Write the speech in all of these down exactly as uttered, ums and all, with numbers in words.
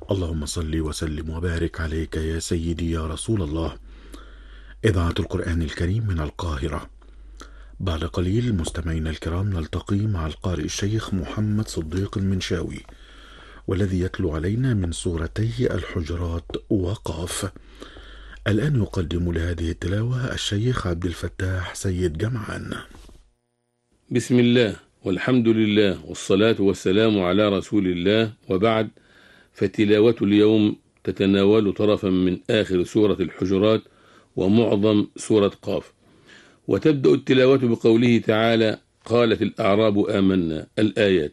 اللهم صل وسلم وبارك عليك يا سيدي يا رسول الله. إذاعة القرآن الكريم من القاهرة. بعد قليل مستمعينا الكرام نلتقي مع القارئ الشيخ محمد صديق المنشاوي، والذي يتلو علينا من سورتي الحجرات وقاف. الآن يقدم لهذه التلاوة الشيخ عبد الفتاح سيد جمعان. بسم الله والحمد لله والصلاة والسلام على رسول الله، وبعد، فتلاوة اليوم تتناول طرفا من آخر سورة الحجرات ومعظم سورة قاف. وتبدأ التلاوة بقوله تعالى: قالت الأعراب آمنا. الآيات.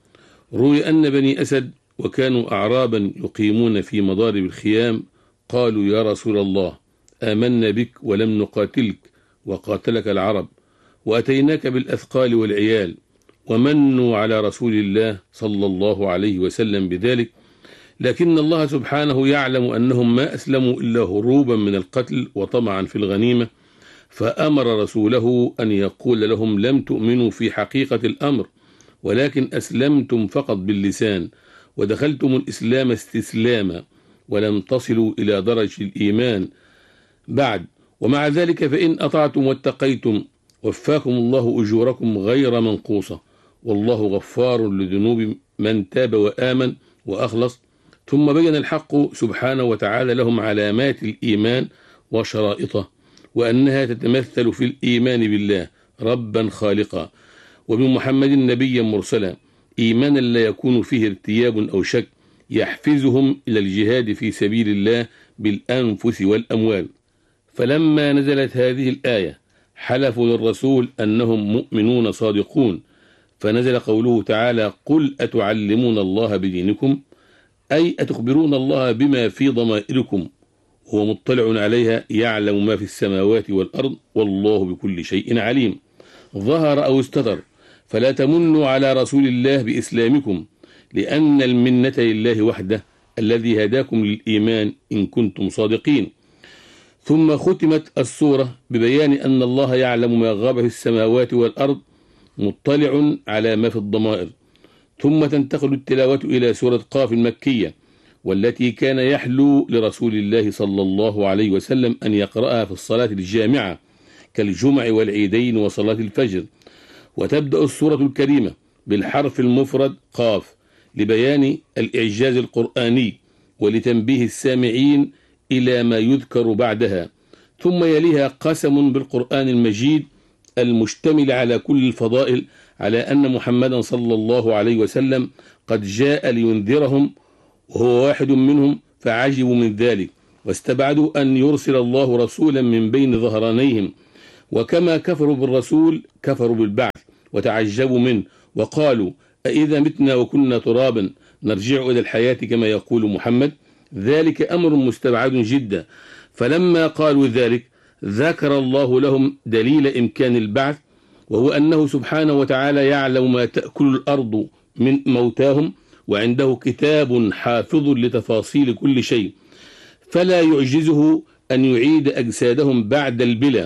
روي أن بني أسد وكانوا أعرابا يقيمون في مضارب الخيام قالوا: يا رسول الله، آمنا بك ولم نقاتلك وقاتلك العرب، وأتيناك بالأثقال والعيال، ومنوا على رسول الله صلى الله عليه وسلم بذلك، لكن الله سبحانه يعلم أنهم ما أسلموا إلا هروبا من القتل وطمعا في الغنيمة، فأمر رسوله أن يقول لهم: لم تؤمنوا في حقيقة الأمر، ولكن أسلمتم فقط باللسان، ودخلتم الإسلام استسلاما، ولم تصلوا إلى درجة الإيمان بعد. ومع ذلك فإن أطعتم واتقيتم وفاكم الله أجوركم غير منقوصة، والله غفار لذنوب من تاب وآمن وأخلص. ثم بين الحق سبحانه وتعالى لهم علامات الإيمان وشرائطه، وأنها تتمثل في الإيمان بالله ربا خالقا، وبمحمد نبيا مرسلا، إيمانا لا يكون فيه ارتياب أو شك يحفزهم إلى الجهاد في سبيل الله بالأنفس والأموال. فلما نزلت هذه الآية حلفوا للرسول أنهم مؤمنون صادقون، فنزل قوله تعالى: قل أتعلمون الله بدينكم، أي أتخبرون الله بما في ضمائركم، هو مطلع عليها يعلم ما في السماوات والأرض، والله بكل شيء عليم. ظهر أو استتر، فلا تمنوا على رسول الله بإسلامكم، لأن المنة لله وحده الذي هداكم للإيمان إن كنتم صادقين. ثم ختمت السورة ببيان أن الله يعلم ما غاب في السماوات والأرض، مطلع على ما في الضمائر. ثم تنتقل التلاوة إلى سورة قاف المكية، والتي كان يحلو لرسول الله صلى الله عليه وسلم أن يقرأها في الصلاة الجامعة كالجمع والعيدين وصلاة الفجر. وتبدأ السورة الكريمة بالحرف المفرد قاف لبيان الإعجاز القرآني ولتنبيه السامعين إلى ما يذكر بعدها. ثم يليها قسم بالقرآن المجيد المشتمل على كل الفضائل، على أن محمدا صلى الله عليه وسلم قد جاء لينذرهم وهو واحد منهم، فعجبوا من ذلك واستبعدوا أن يرسل الله رسولا من بين ظهرانيهم. وكما كفروا بالرسول كفروا بالبعث وتعجبوا منه، وقالوا: أإذا متنا وكنا ترابا نرجع إلى الحياة كما يقول محمد؟ ذلك أمر مستبعد جدا. فلما قالوا ذلك ذكر الله لهم دليل إمكان البعث، وهو أنه سبحانه وتعالى يعلم ما تأكل الأرض من موتاهم، وعنده كتاب حافظ لتفاصيل كل شيء، فلا يعجزه أن يعيد أجسادهم بعد البلا.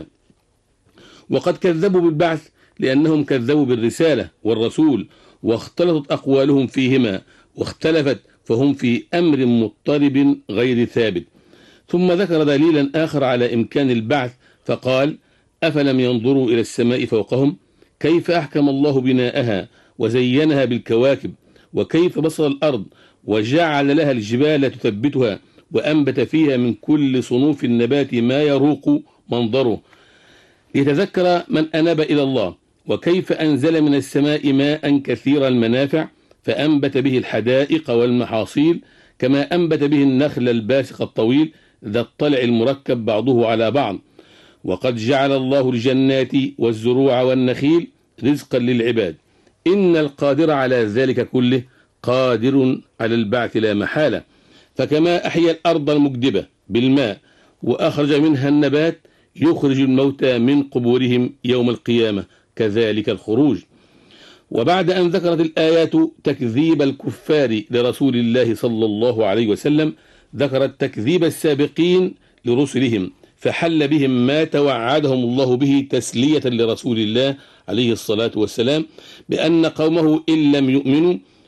وقد كذبوا بالبعث لأنهم كذبوا بالرسالة والرسول، واختلطت أقوالهم فيهما واختلفت، فهم في أمر مضطرب غير ثابت. ثم ذكر دليلا آخر على إمكان البعث فقال: أفلم ينظروا إلى السماء فوقهم كيف أحكم الله بناءها وزينها بالكواكب، وكيف بسط الأرض وجعل لها الجبال تثبتها، وأنبت فيها من كل صنوف النبات ما يروق منظره، ليتذكر من أناب إلى الله. وكيف أنزل من السماء ماء كثير المنافع فأنبت به الحدائق والمحاصيل، كما أنبت به النخل الباسق الطويل ذا الطلع المركب بعضه على بعض. وقد جعل الله الجنات والزروع والنخيل رزقا للعباد، إن القادر على ذلك كله قادر على البعث لا محالة. فكما أحيا الأرض المكدبة بالماء وأخرج منها النبات يخرج الموتى من قبورهم يوم القيامة، كذلك الخروج. وبعد أن ذكرت الآيات تكذيب الكفار لرسول الله صلى الله عليه وسلم، ذكرت تكذيب السابقين لرسلهم، فحل بهم ما توعدهم الله به تسلية لرسول الله عليه الصلاة والسلام، بأن قومه إن لم يؤمنوا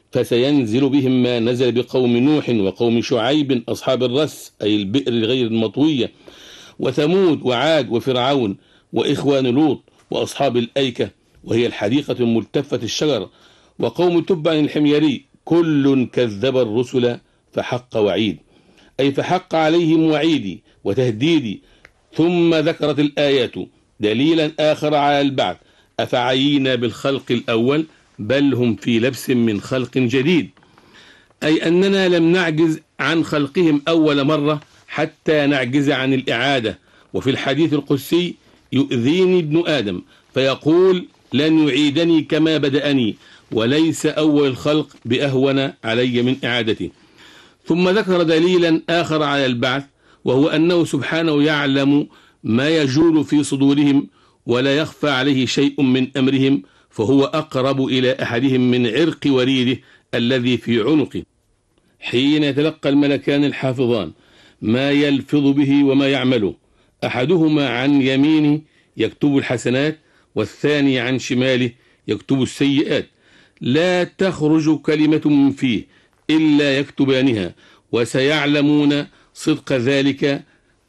فسينزل بهم ما نزل بقوم نوح وقوم شعيب أصحاب الرس أي البئر غير المطوية، وثمود وعاد وفرعون وإخوان لوط وأصحاب الأيكة وهي الحديقة الملتفة الشجر، وقوم تبع الحميري، كل كذب الرسل فحق وعيد، أي فحق عليهم وعيدي وتهديدي. ثم ذكرت الآيات دليلا آخر على البعث، أفعينا بالخلق الأول بل هم في لبس من خلق جديد، أي أننا لم نعجز عن خلقهم أول مرة حتى نعجز عن الإعادة. وفي الحديث القدسي يؤذيني ابن آدم فيقول لن يعيدني كما بدأني، وليس أول الخلق بأهون علي من إعادته. ثم ذكر دليلا آخر على البعث، وهو أنه سبحانه يعلم ما يجول في صدورهم ولا يخفى عليه شيء من أمرهم، فهو أقرب إلى أحدهم من عرق وريده الذي في عنقه. حين يتلقى الملكان الحافظان ما يلفظ به وما يعمله، أحدهما عن يمينه يكتب الحسنات والثاني عن شماله يكتب السيئات، لا تخرج كلمة من فيه إلا يكتبانها، وسيعلمون صدق ذلك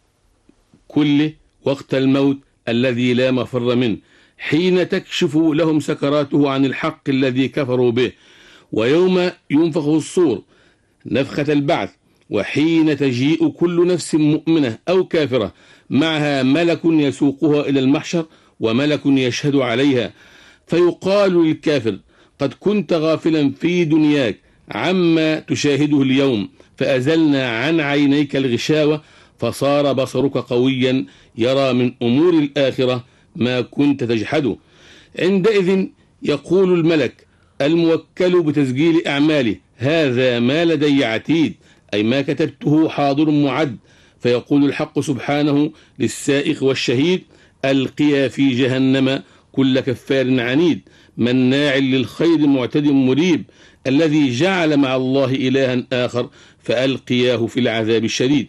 كله وقت الموت الذي لا مفر منه، حين تكشف لهم سكراته عن الحق الذي كفروا به، ويوم ينفخ الصور نفخة البعث، وحين تجيء كل نفس مؤمنة أو كافرة معها ملك يسوقها إلى المحشر وملك يشهد عليها، فيقال للكافر قد كنت غافلا في دنياك عما تشاهده اليوم، فأزلنا عن عينيك الغشاوة فصار بصرك قويا يرى من أمور الآخرة ما كنت تجحده. عندئذ يقول الملك الموكل بتسجيل أعماله هذا ما لدي عتيد، أي ما كتبته حاضر معد. فيقول الحق سبحانه للسائق والشهيد ألقيا في جهنم كل كفار عنيد مناع للخير معتد مريب، الذي جعل مع الله إلها آخر فألقياه في العذاب الشديد.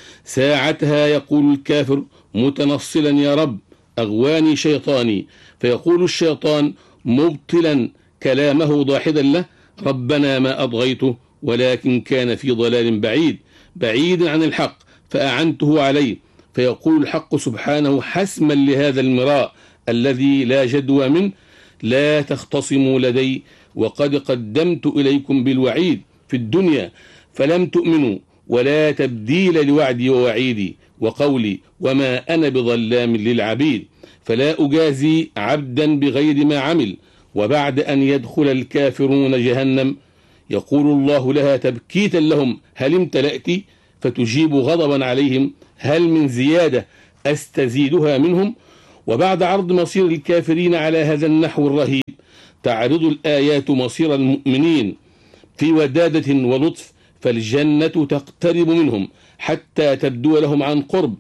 ساعتها يقول الكافر متنصلا يا رب أغواني شيطاني، فيقول الشيطان مبطلا كلامه ضاحدا له ربنا ما أضغيته ولكن كان في ضلال بعيد بعيد عن الحق فأعنته عليه. فيقول الحق سبحانه حسما لهذا المراء الذي لا جدوى منه لا تختصموا لدي وقد قدمت إليكم بالوعيد في الدنيا فلم تؤمنوا ولا تبديل لوعدي ووعيدي وقولي وما أنا بظلام للعبيد، فلا أجازي عبدا بغير ما عمل. وبعد أن يدخل الكافرون جهنم يقول الله لها تبكيتا لهم هل امتلأت؟ فتجيب غضبا عليهم هل من زيادة أستزيدها منهم؟ وبعد عرض مصير الكافرين على هذا النحو الرهيب تعرض الآيات مصير المؤمنين في ودادة ولطف، فالجنة تقترب منهم حتى تبدو لهم عن قرب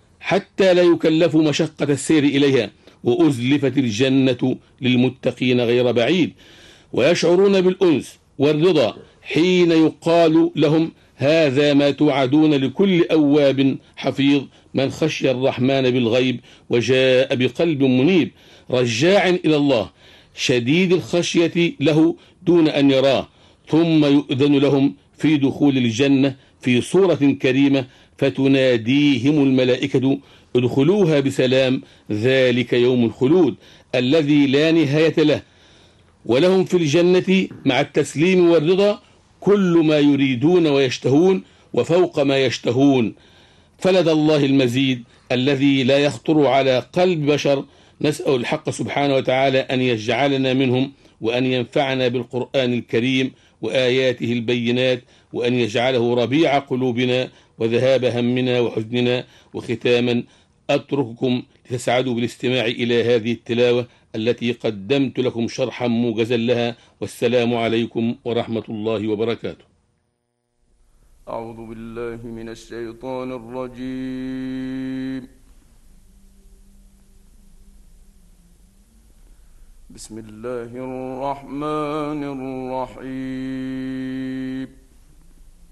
حتى لا يكلفوا مشقة السير إليها، وأزلفت الجنة للمتقين غير بعيد، ويشعرون بالأنس والرضا حين يقال لهم هذا ما توعدون لكل أواب حفيظ من خشي الرحمن بالغيب وجاء بقلب منيب رجاع إلى الله شديد الخشية له دون أن يراه، ثم يؤذن لهم في دخول الجنة في صورة كريمة فتناديهم الملائكة ادخلوها بسلام ذلك يوم الخلود الذي لا نهاية له، ولهم في الجنة مع التسليم والرضا كل ما يريدون ويشتهون وفوق ما يشتهون، فلدى الله المزيد الذي لا يخطر على قلب بشر. نسأل الحق سبحانه وتعالى أن يجعلنا منهم وأن ينفعنا بالقرآن الكريم وآياته البينات، وأن يجعله ربيع قلوبنا وذهاب همنا وحزننا. وختاما أترككم لتسعدوا بالاستماع إلى هذه التلاوة التي قدمت لكم شرحا موجزا لها، والسلام عليكم ورحمة الله وبركاته. أعوذ بالله من الشيطان الرجيم. بسم الله الرحمن الرحيم.